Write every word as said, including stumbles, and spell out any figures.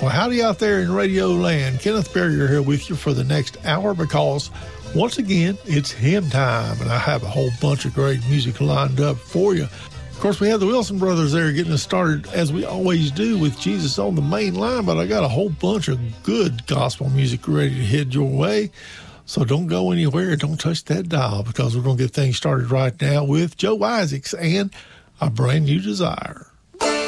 Well, howdy out there in radio land. Kenneth Berger here with you for the next hour because, once again, it's hymn time, and I have a whole bunch of great music lined up for you. Of course, we have the Wilson brothers there getting us started, as we always do, with Jesus on the Main Line, but I got a whole bunch of good gospel music ready to head your way. So don't go anywhere. Don't touch that dial, because we're going to get things started right now with Joe Isaacs and A Brand New Desire.